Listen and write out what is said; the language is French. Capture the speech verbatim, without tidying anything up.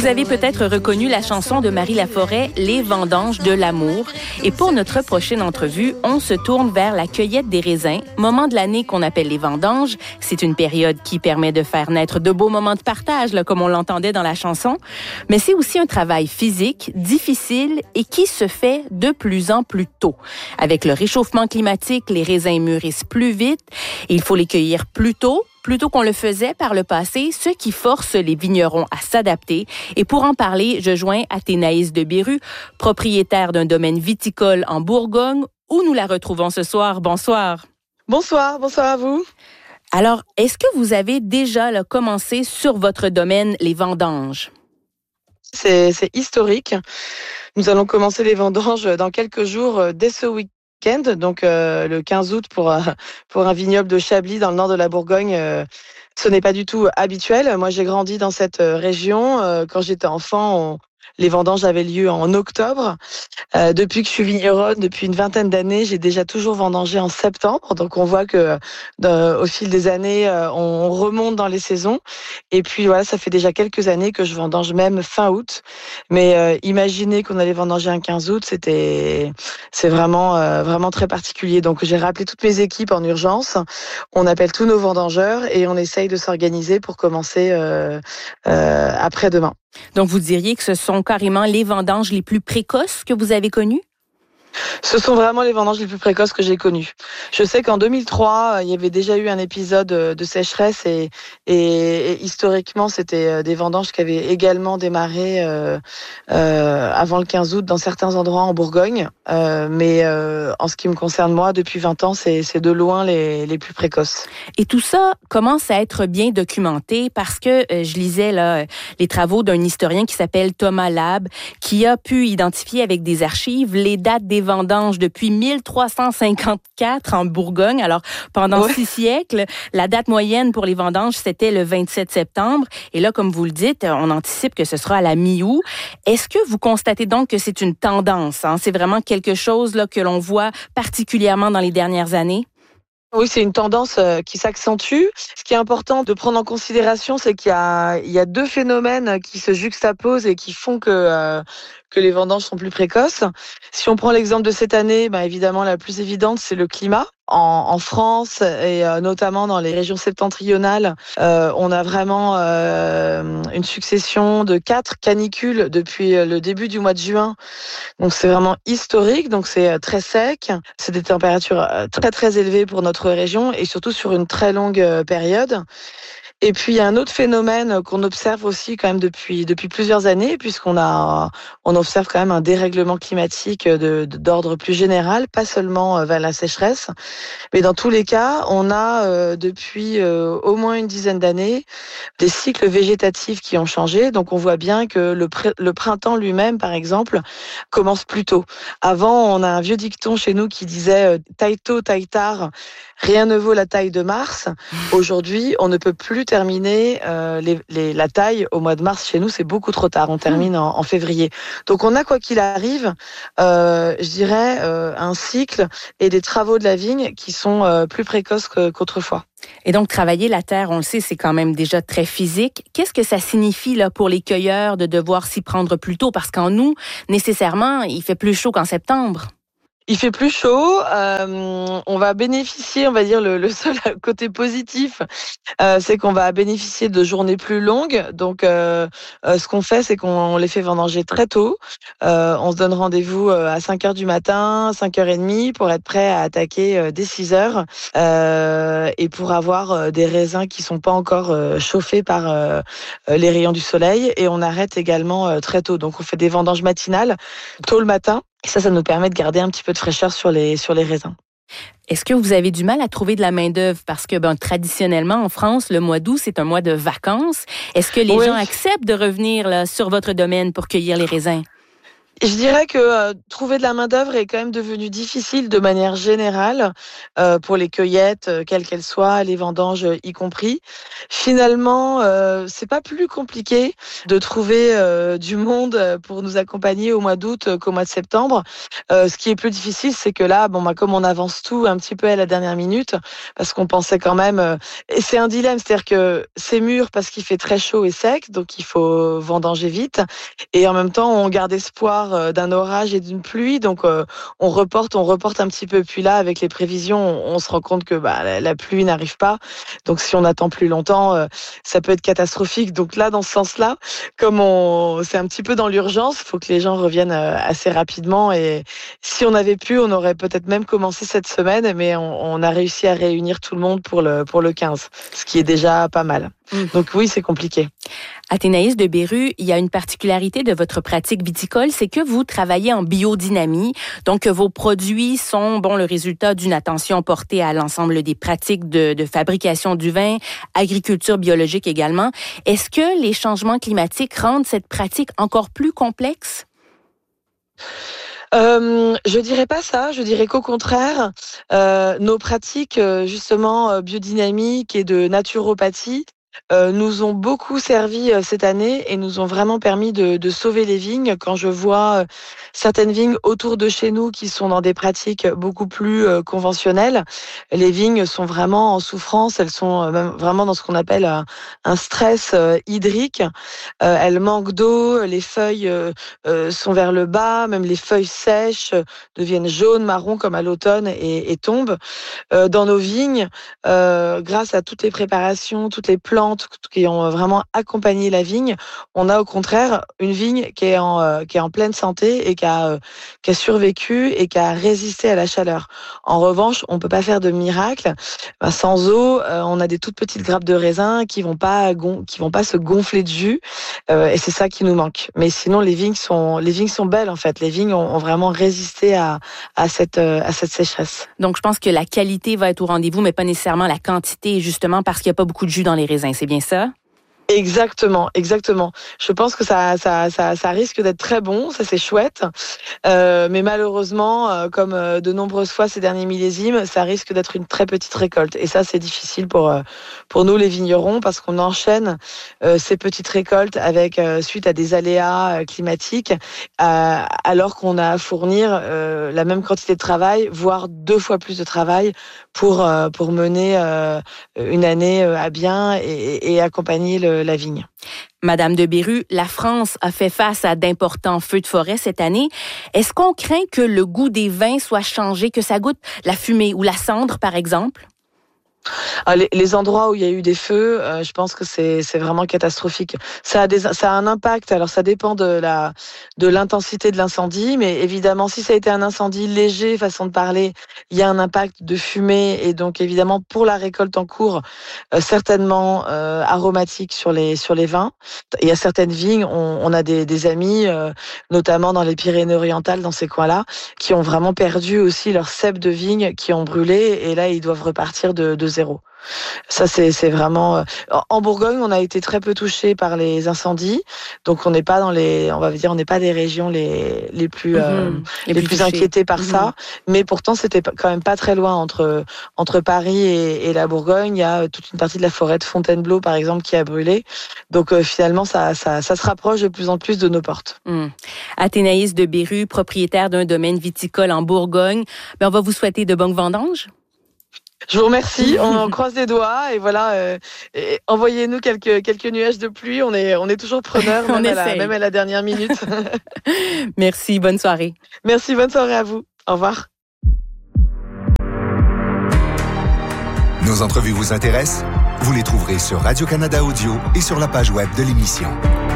Vous avez peut-être reconnu la chanson de Marie Laforêt, « Les vendanges de l'amour ». Et pour notre prochaine entrevue, on se tourne vers la cueillette des raisins, moment de l'année qu'on appelle les vendanges. C'est une période qui permet de faire naître de beaux moments de partage, là, comme on l'entendait dans la chanson. Mais c'est aussi un travail physique, difficile et qui se fait de plus en plus tôt. Avec le réchauffement climatique, les raisins mûrissent plus vite et il faut les cueillir plus tôt, plutôt qu'on le faisait par le passé, ce qui force les vignerons à s'adapter. Et pour en parler, je joins Athénaïs de Béru, propriétaire d'un domaine viticole en Bourgogne, où nous la retrouvons ce soir. Bonsoir. Bonsoir, bonsoir à vous. Alors, est-ce que vous avez déjà là, commencé sur votre domaine les vendanges? C'est, c'est historique. Nous allons commencer les vendanges dans quelques jours, dès ce week-end. Donc euh, le quinze août pour, euh, pour un vignoble de Chablis dans le nord de la Bourgogne, euh, ce n'est pas du tout habituel. Moi j'ai grandi dans cette région. Euh, quand j'étais enfant, on, les vendanges avaient lieu en octobre. Euh, depuis que je suis vigneronne, depuis une vingtaine d'années, j'ai déjà toujours vendangé en septembre. Donc on voit que euh, au fil des années, euh, on remonte dans les saisons. Et puis voilà, ça fait déjà quelques années que je vendange même fin août. Mais euh, imaginez qu'on allait vendanger un quinze août, c'était c'est vraiment euh, vraiment très particulier. Donc j'ai rappelé toutes mes équipes en urgence. On appelle tous nos vendangeurs et on essaye de s'organiser pour commencer euh, euh, après-demain. Donc, vous diriez que ce sont carrément les vendanges les plus précoces que vous avez connues? Ce sont vraiment les vendanges les plus précoces que j'ai connues. Je sais qu'en deux mille trois, il y avait déjà eu un épisode de sécheresse et, et, et historiquement, c'était des vendanges qui avaient également démarré euh, euh, avant le quinze août dans certains endroits en Bourgogne. Euh, mais euh, en ce qui me concerne, moi, depuis vingt ans, c'est, c'est de loin les, les plus précoces. Et tout ça commence à être bien documenté parce que euh, je lisais là, les travaux d'un historien qui s'appelle Thomas Labb, qui a pu identifier avec des archives les dates des vendanges depuis mille trois cent cinquante-quatre en Bourgogne. Alors, pendant ouais. six siècles, la date moyenne pour les vendanges, c'était le vingt-sept septembre. Et là, comme vous le dites, on anticipe que ce sera à la mi-août. Est-ce que vous constatez donc que c'est une tendance? Hein? C'est vraiment quelque chose là, que l'on voit particulièrement dans les dernières années? Oui, c'est une tendance qui s'accentue. Ce qui est important de prendre en considération, c'est qu'il y a, il y a deux phénomènes qui se juxtaposent et qui font que, euh, que les vendanges sont plus précoces. Si on prend l'exemple de cette année, bah évidemment, la plus évidente, c'est le climat. En, en France et euh, notamment dans les régions septentrionales, euh, on a vraiment euh, une succession de quatre canicules depuis le début du mois de juin. Donc c'est vraiment historique, donc c'est très sec. C'est des températures très très élevées pour notre région et surtout sur une très longue période. Et puis il y a un autre phénomène qu'on observe aussi quand même depuis depuis plusieurs années, puisqu'on a on observe quand même un dérèglement climatique de, de d'ordre plus général, pas seulement vers la sécheresse, mais dans tous les cas, on a euh, depuis euh, au moins une dizaine d'années des cycles végétatifs qui ont changé. Donc on voit bien que le pr- le printemps lui-même, par exemple, commence plus tôt. Avant, on a un vieux dicton chez nous qui disait taille tôt, taille tard. Rien ne vaut la taille de mars. Aujourd'hui, on ne peut plus terminer euh, les, les, la taille au mois de mars. Chez nous, c'est beaucoup trop tard. On termine en, en février. Donc, on a, quoi qu'il arrive, euh, je dirais, euh, un cycle et des travaux de la vigne qui sont euh, plus précoces que, qu'autrefois. Et donc, travailler la terre, on le sait, c'est quand même déjà très physique. Qu'est-ce que ça signifie là pour les cueilleurs de devoir s'y prendre plus tôt? Parce qu'en août, nécessairement, il fait plus chaud qu'en septembre. Il fait plus chaud, euh, on va bénéficier, on va dire le, le seul côté positif, euh, c'est qu'on va bénéficier de journées plus longues. Donc, euh, euh, ce qu'on fait, c'est qu'on les fait vendanger très tôt. Euh, on se donne rendez-vous à cinq heures du matin, cinq heures trente pour être prêt à attaquer dès six heures euh, et pour avoir des raisins qui sont pas encore chauffés par euh, les rayons du soleil. Et on arrête également très tôt. Donc, on fait des vendanges matinales tôt le matin. Et ça, ça nous permet de garder un petit peu de fraîcheur sur les, sur les raisins. Est-ce que vous avez du mal à trouver de la main-d'œuvre? Parce que ben, traditionnellement, en France, le mois d'août, c'est un mois de vacances. Est-ce que les oui. gens acceptent de revenir là, sur votre domaine pour cueillir les raisins? Je dirais que euh, trouver de la main-d'œuvre est quand même devenu difficile de manière générale euh, pour les cueillettes, euh, quelles qu'elles soient, les vendanges euh, y compris. Finalement, euh, c'est pas plus compliqué de trouver euh, du monde euh, pour nous accompagner au mois d'août euh, qu'au mois de septembre. Euh, ce qui est plus difficile, c'est que là, bon, bah, comme on avance tout un petit peu à la dernière minute, parce qu'on pensait quand même, euh, et c'est un dilemme, c'est-à-dire que c'est mûr parce qu'il fait très chaud et sec, donc il faut vendanger vite, et en même temps, on garde espoir d'un orage et d'une pluie, donc euh, on reporte, on reporte un petit peu. Puis là, avec les prévisions, on, on se rend compte que bah, la, la pluie n'arrive pas. Donc si on attend plus longtemps, euh, ça peut être catastrophique. Donc là, dans ce sens-là, comme on, c'est un petit peu dans l'urgence, il faut que les gens reviennent euh, assez rapidement. Et si on avait pu, on aurait peut-être même commencé cette semaine, mais on, on a réussi à réunir tout le monde pour le pour le quinze, ce qui est déjà pas mal. Mmh. Donc oui, c'est compliqué. Athénaïs de Beru, il y a une particularité de votre pratique viticole, c'est que vous travaillez en biodynamie. Donc, vos produits sont, bon, le résultat d'une attention portée à l'ensemble des pratiques de, de fabrication du vin, agriculture biologique également. Est-ce que les changements climatiques rendent cette pratique encore plus complexe? Euh, je dirais pas ça, je dirais qu'au contraire, euh, nos pratiques justement biodynamiques et de naturopathie Euh, nous ont beaucoup servi euh, cette année et nous ont vraiment permis de, de sauver les vignes. Quand je vois euh, certaines vignes autour de chez nous qui sont dans des pratiques beaucoup plus euh, conventionnelles, les vignes sont vraiment en souffrance, elles sont euh, même vraiment dans ce qu'on appelle un, un stress euh, hydrique. Euh, elles manquent d'eau, les feuilles euh, euh, sont vers le bas, même les feuilles sèches euh, deviennent jaunes, marron comme à l'automne et, et tombent. Euh, dans nos vignes, euh, grâce à toutes les préparations, toutes les plantes qui ont vraiment accompagné la vigne, on a au contraire une vigne qui est en euh, qui est en pleine santé et qui a euh, qui a survécu et qui a résisté à la chaleur. En revanche, on peut pas faire de miracle. Ben, sans eau, euh, on a des toutes petites grappes de raisin qui vont pas gon- qui vont pas se gonfler de jus euh, et c'est ça qui nous manque. Mais sinon, les vignes sont les vignes sont belles en fait. Les vignes ont, ont vraiment résisté à à cette euh, à cette sécheresse. Donc, je pense que la qualité va être au rendez-vous, mais pas nécessairement la quantité, justement parce qu'il y a pas beaucoup de jus dans les raisins. C'est bien ça? Exactement, exactement. Je pense que ça, ça, ça, ça risque d'être très bon, ça c'est chouette. Euh, mais malheureusement, euh, comme euh, de nombreuses fois ces derniers millésimes, ça risque d'être une très petite récolte. Et ça, c'est difficile pour euh, pour nous les vignerons parce qu'on enchaîne euh, ces petites récoltes avec euh, suite à des aléas euh, climatiques, euh, alors qu'on a à fournir euh, la même quantité de travail, voire deux fois plus de travail pour euh, pour mener euh, une année à bien et, et accompagner le la vigne. Madame de Beru, la France a fait face à d'importants feux de forêt cette année. Est-ce qu'on craint que le goût des vins soit changé, que ça goûte la fumée ou la cendre, par exemple? Ah, les, les endroits où il y a eu des feux, euh, je pense que c'est c'est vraiment catastrophique. Ça a des ça a un impact. Alors ça dépend de la de l'intensité de l'incendie, mais évidemment si ça a été un incendie léger, façon de parler, il y a un impact de fumée et donc évidemment pour la récolte en cours, euh, certainement euh, aromatique sur les sur les vins. Il y a certaines vignes, on, on a des des amis, euh, notamment dans les Pyrénées-Orientales, dans ces coins-là, qui ont vraiment perdu aussi leurs ceps de vigne, qui ont brûlé et là ils doivent repartir de de zéro. Ça, c'est, c'est vraiment... En Bourgogne, on a été très peu touchés par les incendies. Donc, on n'est pas dans les... On va dire, on n'est pas des régions les, les plus, mmh, euh, les, les plus, plus inquiétées par mmh. ça. Mais pourtant, c'était quand même pas très loin entre, entre Paris et, et la Bourgogne. Il y a toute une partie de la forêt de Fontainebleau, par exemple, qui a brûlé. Donc, euh, finalement, ça, ça, ça se rapproche de plus en plus de nos portes. Mmh. Athénaïs de Beru, propriétaire d'un domaine viticole en Bourgogne. Ben, on va vous souhaiter de bonnes vendanges. Je vous remercie, on croise les doigts et voilà, euh, et envoyez-nous quelques quelques nuages de pluie, on est on est toujours preneurs, même, à la, même à la dernière minute. Merci, bonne soirée. Merci, bonne soirée à vous. Au revoir. Nos entrevues vous intéressent? Vous les trouverez sur Radio-Canada Audio et sur la page web de l'émission.